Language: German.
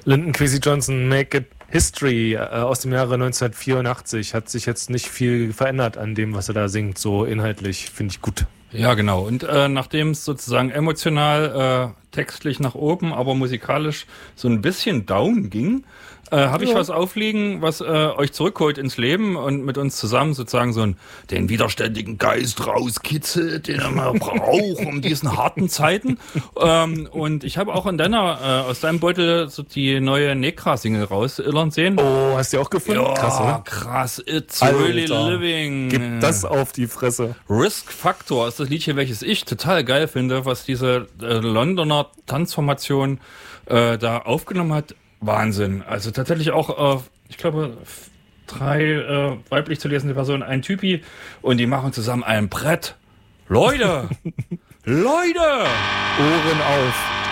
Lyndon Kwesi Johnson, Make It History aus dem Jahre 1984. Hat sich jetzt nicht viel verändert an dem, was er da singt. So inhaltlich finde ich gut. Ja, genau. Und nachdem es sozusagen emotional, textlich nach oben, aber musikalisch so ein bisschen down ging, habe ich was aufliegen, was euch zurückholt ins Leben und mit uns zusammen sozusagen den widerständigen Geist rauskitzelt, den man braucht um diesen harten Zeiten. Und ich habe auch aus deinem Beutel so die neue Nekra-Single rausillern sehen. Oh, hast du die auch gefunden? Ja, Krass, oder? krass. It's Alter, really living. Gib das auf die Fresse. Risk Factor ist das Liedchen, welches ich total geil finde, was diese Londoner Tanzformation da aufgenommen hat. Wahnsinn. Also tatsächlich auch, ich glaube, 3 weiblich zu lesende Personen, ein Typi und die machen zusammen ein Brett. Leute! Leute! Ohren auf.